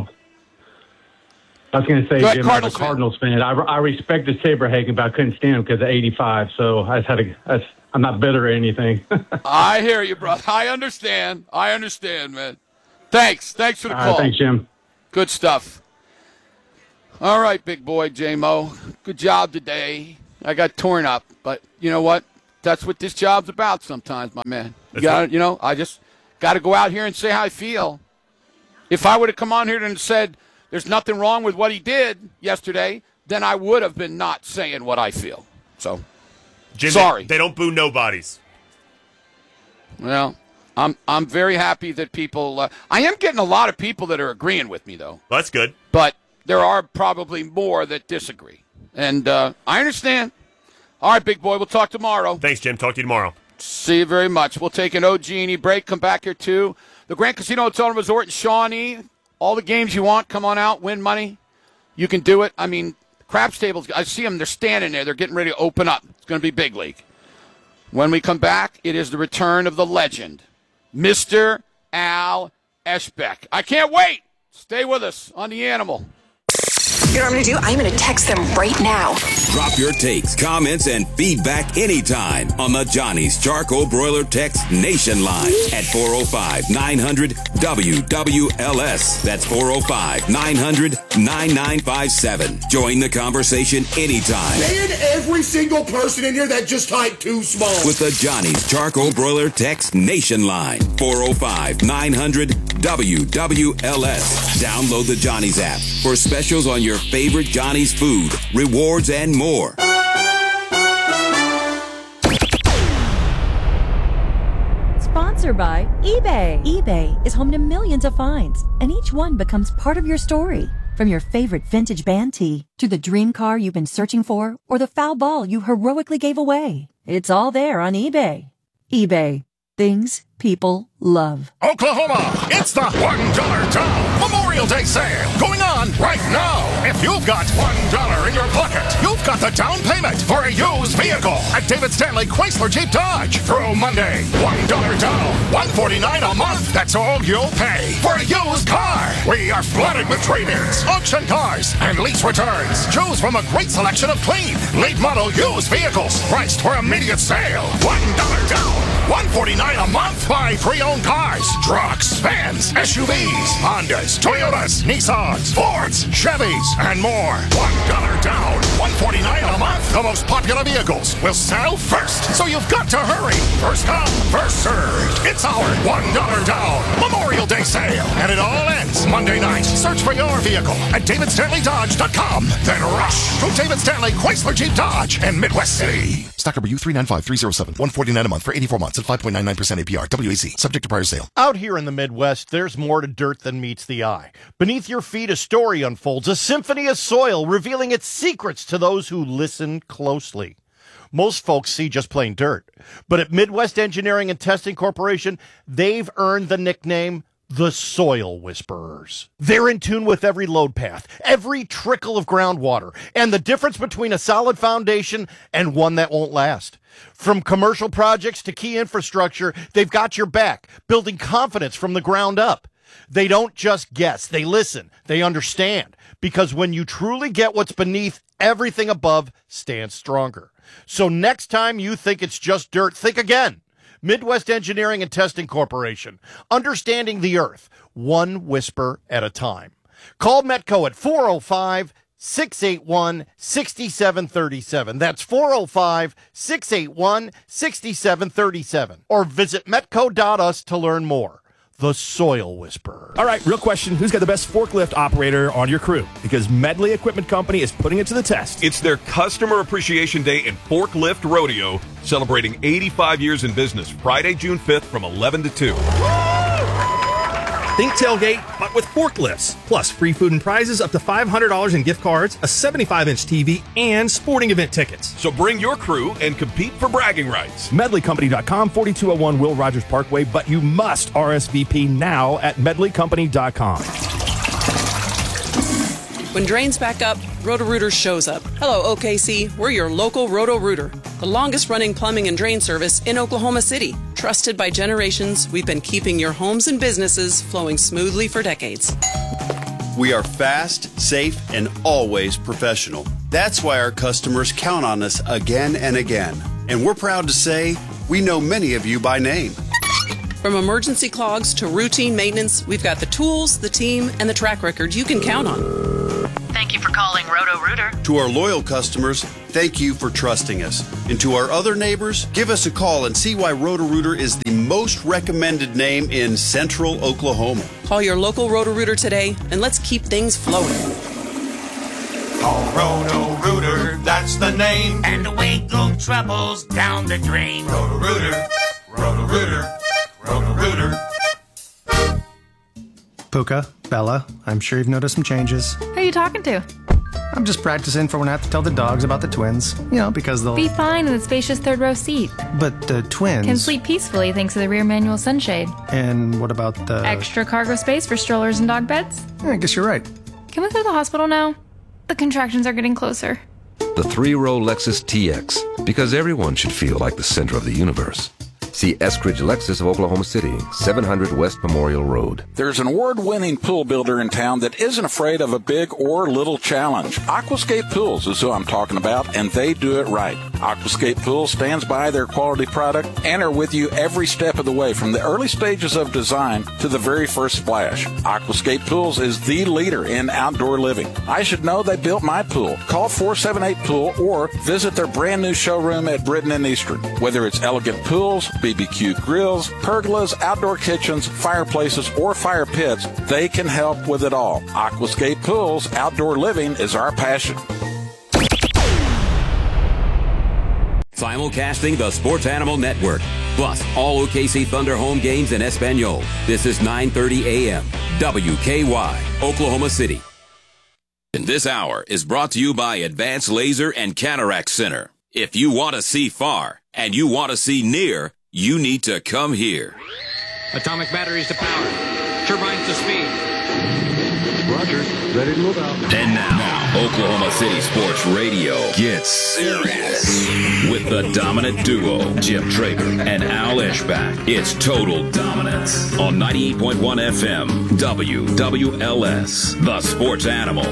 I was going to say, Go ahead, Jim, Cardinals I'm a Cardinals fan. I, I respected Saberhagen, but I couldn't stand him because of eighty-five. So I just had to, I, I'm not bitter or anything. I hear you, brother. I understand. I understand, man. Thanks. Thanks for the All call. right, thanks, Jim. Good stuff. All right, big boy, J-Mo. Good job today. I got torn up, but you know what? That's what this job's about sometimes, my man. You got you know, I just got to go out here and say how I feel. If I would have come on here and said there's nothing wrong with what he did yesterday, then I would have been not saying what I feel. So, Jim, sorry. They, they don't boo nobodies. Well, I'm I'm very happy that people uh, – I am getting a lot of people that are agreeing with me, though. Well, that's good. But there are probably more that disagree. And uh, I understand. All right, big boy, we'll talk tomorrow. Thanks, Jim. Talk to you tomorrow. See you very much. We'll take an O G and E break. Come back here, too. The Grand Casino Hotel and Resort in Shawnee. All the games you want, come on out, win money. You can do it. I mean, craps tables, I see them. They're standing there. They're getting ready to open up. It's going to be big league. When we come back, it is the return of the legend, Mister Al Eschbeck. I can't wait. Stay with us on The Animal. You know what I'm going to do? I'm going to text them right now. Drop your takes, comments, and feedback anytime on the Johnny's Charcoal Broiler Text Nation line at four oh five, nine hundred, W W L S. That's four oh five, nine hundred, nine nine five seven. Join the conversation anytime. Man, every single person in here that just typed too small. With the Johnny's Charcoal Broiler Text Nation line, four oh five, nine hundred, W W L S. Download the Johnny's app for specials on your favorite Johnny's food, rewards, and more. Sponsored by eBay. eBay is home to millions of finds, and each one becomes part of your story. From your favorite vintage band tee to the dream car you've been searching for or the foul ball you heroically gave away. It's all there on eBay. eBay. Things people love. Oklahoma, it's the one dollar Down Memorial Day sale going on right now. If you've got one dollar in your pocket, you've got the down payment for a used vehicle at David Stanley Chrysler Jeep Dodge. Through Monday, one dollar down, one forty-nine a month. That's all you'll pay for a used car. We are flooded with trade-ins, auction cars, and lease returns. Choose from a great selection of clean, late model used vehicles priced for immediate sale. one dollar down, one forty-nine a month. Buy pre-owned cars, trucks, vans, S U Vs, Hondas, Toyotas, Nissans, Fords, Chevys, and more. one dollar down, one forty-nine a month. The most popular vehicles will sell first, so you've got to hurry. First come, first served. It's our one dollar down Memorial Day sale, and it all ends Monday night. Search for your vehicle at david stanley dodge dot com. Then rush to David Stanley Chrysler Jeep Dodge in Midwest City. Stock number U three nine five three zero seven, one forty-nine a month for eighty-four months at five point nine nine percent A P R. W A C. Subject to prior sale. Out here in the Midwest, there's more to dirt than meets the eye. Beneath your feet, a story unfolds, a symphony of soil revealing its secrets to those who listen closely. Most folks see just plain dirt, but at Midwest Engineering and Testing Corporation, they've earned the nickname the Soil Whisperers. They're in tune with every load path, every trickle of groundwater, and the difference between a solid foundation and one that won't last. From commercial projects to key infrastructure, they've got your back, building confidence from the ground up. They don't just guess, they listen, they understand, because when you truly get what's beneath, everything above stands stronger. So next time you think it's just dirt, think again. Midwest Engineering and Testing Corporation, understanding the earth, one whisper at a time. Call Metco at four oh five, six eight one, six seven three seven. That's four oh five, six eight one, six seven three seven. Or visit metco dot u s to learn more. The Soil Whisperer. All right, real question. Who's got the best forklift operator on your crew? Because Medley Equipment Company is putting it to the test. It's their Customer Appreciation Day and Forklift Rodeo, celebrating eighty-five years in business, Friday, June fifth from eleven to two. Think tailgate, but with forklifts. Plus free food and prizes up to five hundred dollars in gift cards, a seventy-five inch T V, and sporting event tickets. So bring your crew and compete for bragging rights. medley company dot com, forty-two oh one Will Rogers Parkway, but you must R S V P now at medley company dot com. When drains back up, Roto-Rooter shows up. Hello, O K C. We're your local Roto-Rooter, the longest-running plumbing and drain service in Oklahoma City. Trusted by generations, we've been keeping your homes and businesses flowing smoothly for decades. We are fast, safe, and always professional. That's why our customers count on us again and again. And we're proud to say we know many of you by name. From emergency clogs to routine maintenance, we've got the tools, the team, and the track record you can count on. Thank you for calling Roto-Rooter. To our loyal customers, thank you for trusting us. And to our other neighbors, give us a call and see why Roto-Rooter is the most recommended name in Central Oklahoma. Call your local Roto-Rooter today, and let's keep things flowing. Call Roto-Rooter, that's the name. And away go troubles down the drain. Roto-Rooter, Roto-Rooter, Roto-Rooter. Puka, Bella, I'm sure you've noticed some changes. Who are you talking to? I'm just practicing for when I have to tell the dogs about the twins. You know, because they'll... Be fine in the spacious third row seat. But the twins... Can sleep peacefully thanks to the rear manual sunshade. And what about the... Extra cargo space for strollers and dog beds? Yeah, I guess you're right. Can we go to the hospital now? The contractions are getting closer. The three-row Lexus T X, because everyone should feel like the center of the universe. See Eskridge Lexus of Oklahoma City, seven hundred West Memorial Road. There's an award-winning pool builder in town that isn't afraid of a big or little challenge. Aquascape Pools is who I'm talking about, and they do it right. Aquascape Pools stands by their quality product and are with you every step of the way, from the early stages of design to the very first splash. Aquascape Pools is the leader in outdoor living. I should know they built my pool. Call four seven eight pool or visit their brand new showroom at Britton and Eastern. Whether it's elegant pools, B B Q grills, pergolas, outdoor kitchens, fireplaces, or fire pits, they can help with it all. Aquascape Pools, outdoor living is our passion. Simulcasting the Sports Animal Network, plus all O K C Thunder home games in Espanol. This is nine thirty a.m. W K Y, Oklahoma City. And this hour is brought to you by Advanced Laser and Cataract Center. If you want to see far and you want to see near, you need to come here. Atomic batteries to power. Turbines to speed. Roger. Ready to move out. And now, now, Oklahoma City Sports Radio gets serious with the dominant duo, Jim Traeger and Al Eschbach. It's Total Dominance on ninety-eight point one F M, W W L S, the Sports Animal.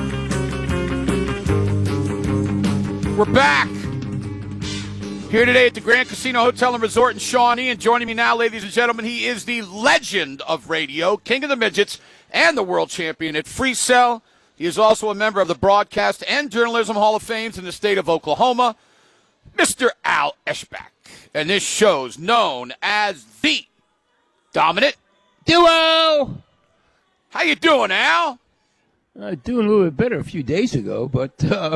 We're back. Here today at the Grand Casino Hotel and Resort in Shawnee, and joining me now, ladies and gentlemen, he is the legend of radio, king of the midgets, and the world champion at Free Cell. He is also a member of the Broadcast and Journalism Hall of Fame in the state of Oklahoma, Mister Al Eschbach. And this show's known as the Dominant Duo. How you doing, Al? Uh, doing a little bit better a few days ago, but uh,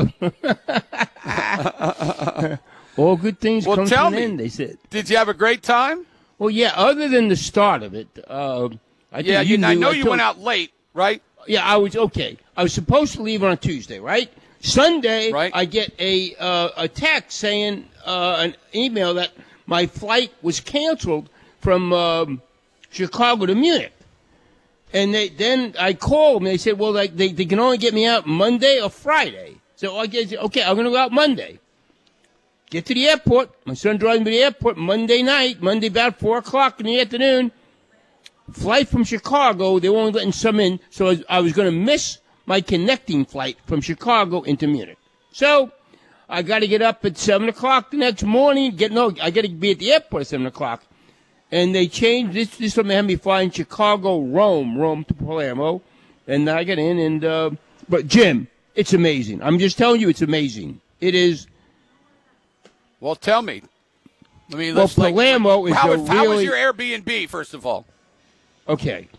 all good things well, come tell to an me, end, they said. Did you have a great time? Well, yeah, other than the start of it. Uh, I yeah, think you you, knew, I know I you told, went out late, right? Yeah, I was, okay. I was supposed to leave on Tuesday, right? Sunday, right. I get a uh, a text saying, uh, an email that my flight was canceled from um, Chicago to Munich. And they, then I called them. They said, well, like, they, they can only get me out Monday or Friday. So I guess, okay, I'm going to go out Monday. Get to the airport. My son drives me to the airport Monday night, Monday about four o'clock in the afternoon. Flight from Chicago, they weren't letting some in, so I was, I was going to miss my connecting flight from Chicago into Munich. So I got to get up at seven o'clock the next morning. Get no, I got to be at the airport at seven o'clock. And they changed this. This time they had me flying Chicago, Rome, Rome to Palermo, and I got in. And uh, but Jim, it's amazing. I'm just telling you, it's amazing. It is. Well, tell me. I mean, well, let's, Palermo like, is how, a how really. was your Airbnb, first of all? Okay.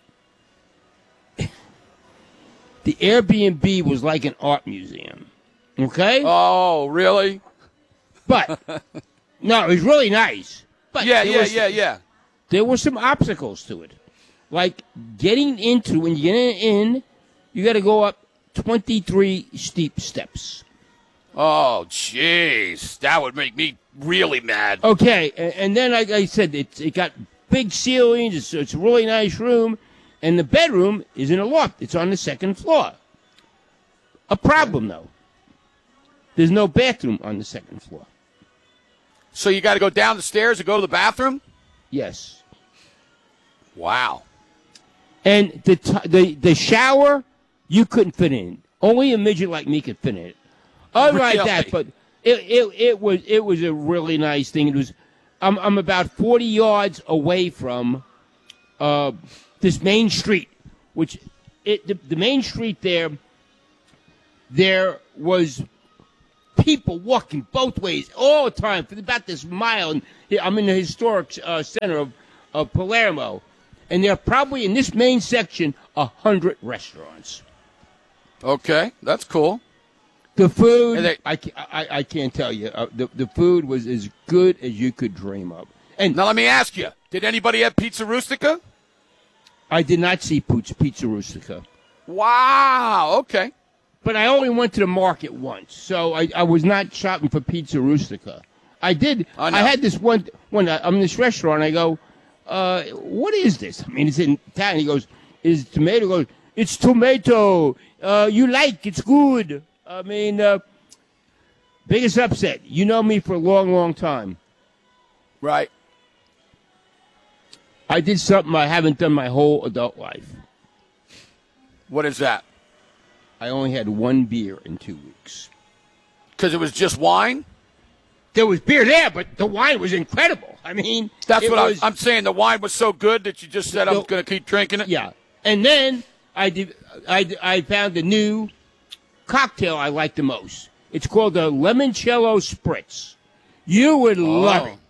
The Airbnb was like an art museum. Okay. Oh, really? But no, it was really nice. But yeah, yeah, was, yeah, yeah. There were some obstacles to it. Like getting into, when you get in, you got to go up twenty-three steep steps. Oh, jeez. That would make me really mad. Okay, and, and then, like I said, it, it got big ceilings. It's, it's a really nice room. And the bedroom is in a loft. It's on the second floor. A problem, though. There's no bathroom on the second floor. So you got to go down the stairs and go to the bathroom? Yes. Wow. And the t- the the shower, you couldn't fit in. Only a midget like me could fit in it. Unlike Really? that, but it, it it was it was a really nice thing. It was. I'm I'm about forty yards away from uh, this main street, which it the, the main street there. There was people walking both ways all the time for about this mile. And I'm in the historic uh, center of, of Palermo, and there are probably in this main section a hundred restaurants. Okay, that's cool. The food, they, I, I, I can't tell you. Uh, the, the food was as good as you could dream of. And now let me ask you, did anybody have Pizza Rustica? I did not see Pizza Rustica. Wow, okay. But I only went to the market once, so I, I was not shopping for Pizza Rustica. I did. I, I had this one, when I'm in this restaurant, I go, uh, what is this? I mean, it's in Italian. He goes, is it tomato? He goes, it's tomato. Uh, you like, it's good. I mean, uh, biggest upset. You know me for a long, long time. Right. I did something I haven't done my whole adult life. What is that? I only had one beer in two weeks. Because it was just wine? There was beer there, but the wine was incredible. I mean, that's what was, I, I'm saying. The wine was so good that you just said, I'm going to keep drinking it? Yeah. And then I, did, I, I found a new cocktail I like the most. It's called the Limoncello Spritz. You would oh. love it.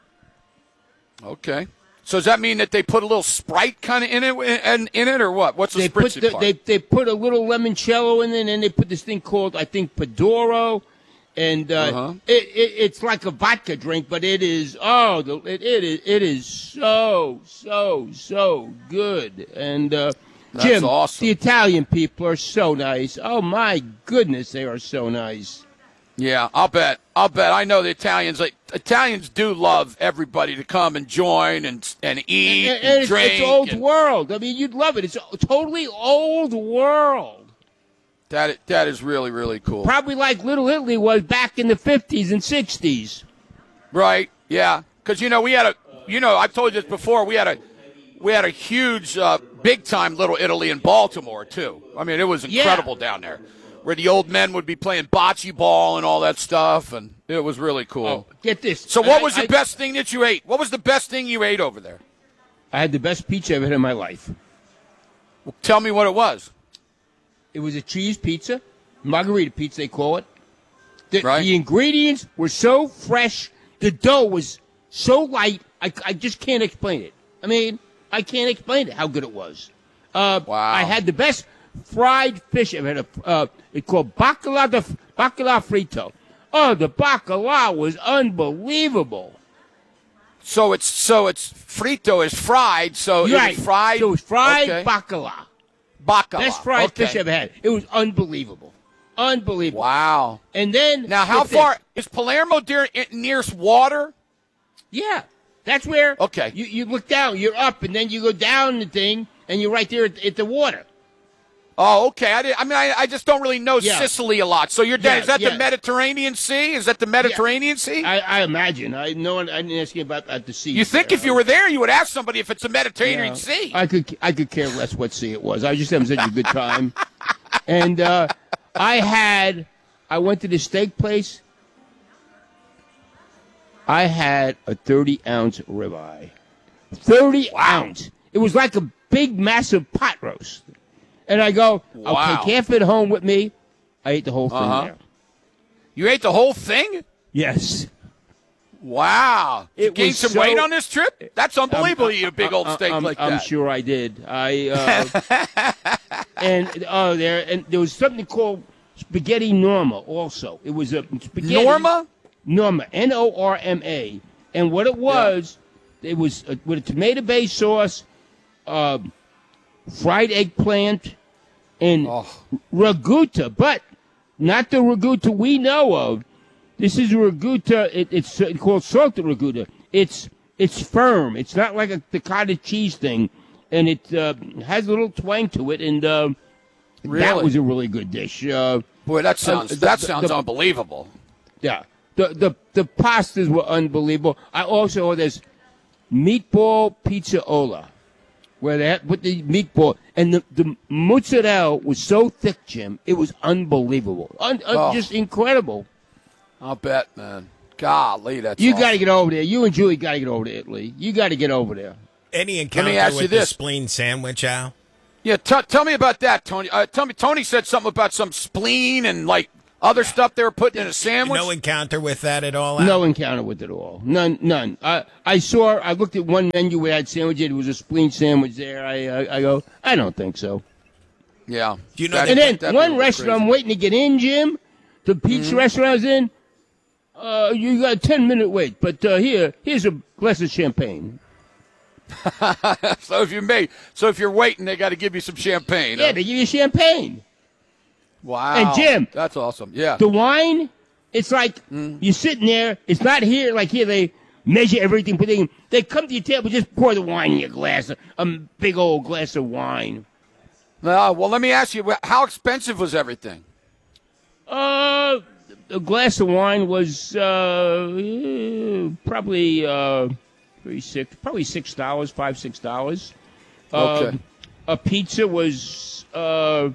Okay. So does that mean that they put a little Sprite kind of in it, in, in it, or what? What's the they put spritzy the, part? They they put a little limoncello in it, and then they put this thing called, I think, Padoro, and uh, uh-huh. it, it it's like a vodka drink, but it is oh, the, it, it is it is so so so good. And uh, That's Jim, awesome. the Italian people are so nice. Oh my goodness, they are so nice. Yeah, I'll bet. I'll bet. I know the Italians. Like Italians do love everybody to come and join and and eat and, and, and, and it's, drink. it's old and, world. I mean, you'd love it. It's totally old world. That that is really really cool. Probably like Little Italy was back in the fifties and sixties. Right. Yeah. Because you know we had a you know I've told you this before. We had a we had a huge uh, big time Little Italy in Baltimore too. I mean it was incredible yeah. down there. Where the old men would be playing bocce ball and all that stuff, and it was really cool. Oh, get this. So what I, was the I, best thing that you ate? What was the best thing you ate over there? I had the best pizza I've ever had in my life. Well, tell me what it was. It was a cheese pizza, margarita pizza they call it. The, right. the ingredients were so fresh. The dough was so light, I, I just can't explain it. I mean, I can't explain it, how good it was. Uh, wow. I had the best fried fish I've had. A, uh, it's called bacala, de, bacala frito. Oh, the bacala was unbelievable. So it's so it's frito is fried. So right. it was fried. So it was fried okay. bacala. Bacala. Best fried okay. fish I've had. It was unbelievable. Unbelievable. Wow. And then now, how far this. is Palermo near, near water? Yeah, that's where. Okay. You you look down. You're up, and then you go down the thing, and you're right there at, at the water. Oh, okay. I, did, I mean, I, I just don't really know yeah. Sicily a lot. So you're down. Yeah, is that yeah. the Mediterranean Sea? Is that the Mediterranean yeah. Sea? I, I imagine. I no one. I didn't ask you about, about the sea. You think there. if you were there, you would ask somebody if it's a Mediterranean yeah. Sea? I could. I could care less what sea it was. I was just having such a good time. And uh, I had. I went to the steak place. I had a thirty ounce ribeye. thirty wow. ounce. It was like a big, massive pot roast. And I go, wow. I'll take half it home with me. I ate the whole thing uh-huh. there. You ate the whole thing? Yes. Wow. Did you gain some so, weight on this trip? That's unbelievable, um, you a big old steak I'm, like I'm that. I'm sure I did. I uh, and oh, there and there was something called spaghetti Norma also. It was a spaghetti. Norma? Norma. N O R M A. And what it was, yeah. it was a, with a tomato-based sauce, uh, fried eggplant, and oh. raguta, but not the raguta we know of. This is raguta. It, it's called salted raguta. It's it's firm. It's not like a, the cottage cheese thing, and it uh, has a little twang to it. And uh, really? that was a really good dish. Uh, Boy, that sounds uh, the, that the, sounds the, unbelievable. Yeah, the the the pastas were unbelievable. I also there's meatball pizzaola. where they had put the meatball, and the, the mozzarella was so thick, Jim, it was unbelievable. Un, un, Oh. Just incredible. I'll bet, man. Golly, that's You awesome. got to get over there. You and Julie got to get over to Italy. You got to get over there. Any Let encounter me ask you with the this. spleen sandwich, Al? Yeah, t- tell me about that, Tony. Uh, tell me, Tony said something about some spleen and like other stuff they were putting in a sandwich. No encounter with that at all, Al? No encounter with it all. None. None. I I saw. I looked at one menu we had sandwich. It was a spleen sandwich there. I I, I go. I don't think so. Yeah. Do you know? And That, then that'd be a one little restaurant crazy. I'm waiting to get in, Jim. The pizza Mm-hmm. restaurant I was in. Uh, you got a ten minute wait, but uh, here here's a glass of champagne. so if you may, so if you're waiting, they got to give you some champagne. Yeah, huh? they give you champagne. Wow. And Jim, that's awesome. Yeah. The wine, it's like Mm. you're sitting there. It's not here like here they measure everything, but they they come to your table, just pour the wine in your glass, a, a big old glass of wine. Uh, well, let me ask you, how expensive was everything? Uh, a glass of wine was uh, eh, probably uh, three six, probably six dollars, five six dollars. Okay. Uh, a pizza was uh,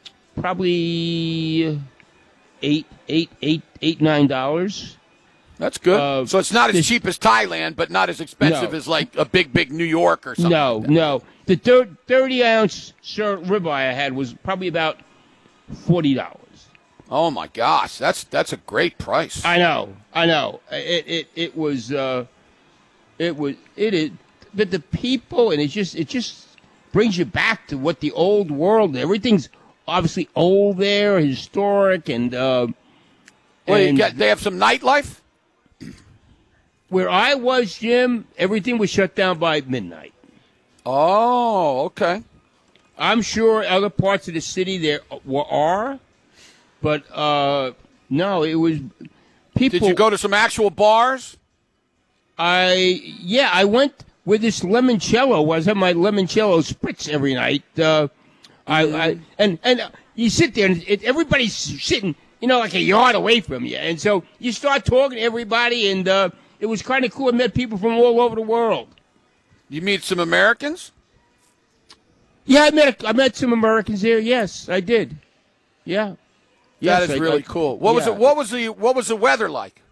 probably eight, eight, eight, eight, nine dollars. That's good. Uh, so it's not as this- cheap as Thailand, but not as expensive No. as like a big, big New York or something. No, like that. no. The thir- thirty ounce sir ribeye I had was probably about forty dollars. Oh my gosh, that's that's a great price. I know, I know. It it it was uh, it was it is, but the people and it just it just brings you back to what the old world. Everything's obviously old there, historic, and uh, Well, you and got, they have some nightlife. where I was, Jim, everything was shut down by midnight. Oh, okay. I'm sure other parts of the city there were, are, but uh, no, it was people. Did you go to some actual bars? I yeah, I went with this limoncello. I was having my limoncello spritz every night. Uh, I, I and and uh, you sit there and it, everybody's sitting, you know, like a yard away from you, and so you start talking to everybody, and uh, it was kind of cool. I met people from all over the world. You meet some Americans? Yeah, I met I met some Americans there. Yes, I did. Yeah, yes, that is I- really I- cool. What was yeah. it? What was the what was the weather like?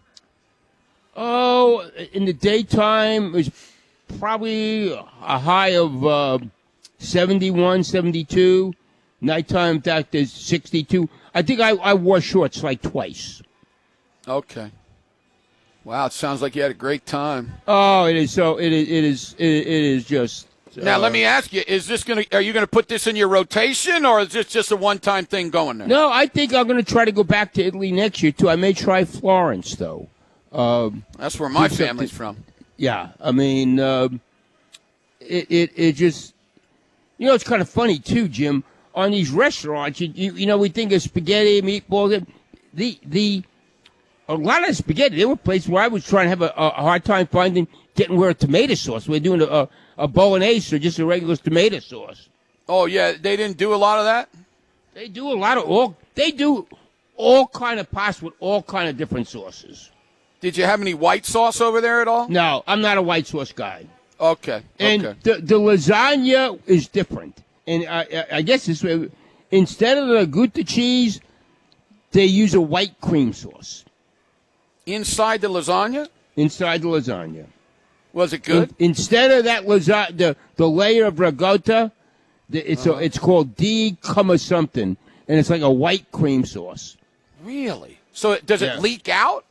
Oh, in the daytime, it was probably a high of uh, seventy-one, seventy-two. Nighttime, in fact, is sixty-two. I think I, I wore shorts like twice. Okay. Wow, it sounds like you had a great time. Oh, it is so. It is. It is. It, it is just. Now, uh, let me ask you: Is this going to? Are you going to put this in your rotation, or is this just a one-time thing going there? No, I think I'm going to try to go back to Italy next year too. I may try Florence though. Um, That's where my do something- family's from. Yeah, I mean, um, it, it it just, you know, it's kind of funny too, Jim. On these restaurants, you you, you know, we think of spaghetti, meatballs. The the a lot of spaghetti. There were places where I was trying to have a, a hard time finding getting where a tomato sauce. We're doing a, a, a bolognese or just a regular tomato sauce. Oh yeah, they didn't do a lot of that. They do a lot of all. They do all kind of pasta with all kind of different sauces. Did you have any white sauce over there at all? No, I'm not a white sauce guy. Okay. And okay. the, the lasagna is different. And I, I, I guess this way, instead of the Gouda cheese, they use a white cream sauce. Inside the lasagna? Inside the lasagna. Was it good? In- instead of that lasagna, the, the layer of ricotta, the, it's Uh-huh. a, it's called di come something, and it's like a white cream sauce. Really? So it, does Yeah. it leak out?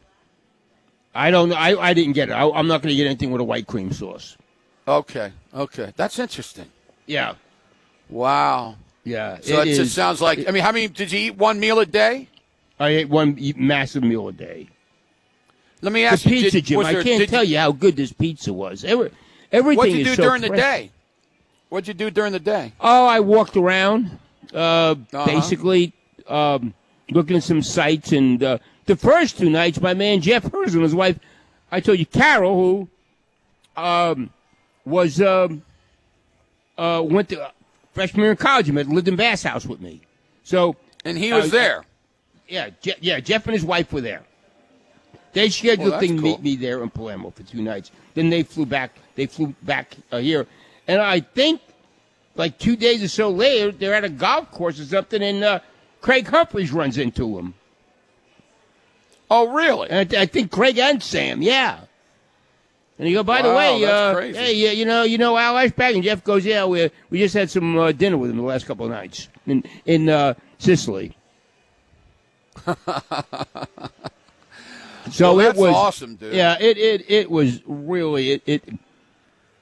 I don't know. I, I didn't get it. I, I'm not going to get anything with a white cream sauce. Okay. Okay. That's interesting. Yeah. Wow. Yeah. So it, it just is- sounds like. I mean, how many did you eat one meal a day? I ate one e- massive meal a day. Let me The ask you. pizza, did, Jim. was I there- can't did tell you how good this pizza was. Every, everything What'd you is do so during the fresh. day? What'd you do during the day? Oh, I walked around, uh, Uh-huh. basically um, looking at some sites. And uh, the first two nights, my man Jeff Hers and his wife, I told you, Carol, who um, was um, uh, went to freshman year in college, and lived in Bass House with me. So And he was uh, there. Yeah, Je- yeah. Jeff and his wife were there. They scheduled Well, a thing that's to meet cool. me there in Palermo for two nights. Then they flew back. They flew back uh, here, and I think like two days or so later, they're at a golf course or something, and uh, Craig Humphreys runs into him. Oh, really? And I, I think Craig and Sam, yeah. And you go, by wow, the way, that's uh, crazy. hey, you, you know, you know Al Eschbach? And Jeff goes, yeah, we we just had some uh, dinner with him the last couple of nights in in uh, Sicily. So well, it that's was awesome, dude. Yeah, it it, it was really it, it